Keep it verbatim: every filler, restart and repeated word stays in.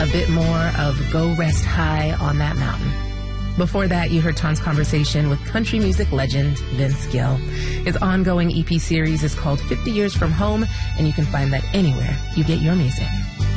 a bit more of Go Rest High on That Mountain. Before that, you heard Tom's conversation with country music legend Vince Gill. His ongoing E P series is called fifty Years from Home, and you can find that anywhere you get your music.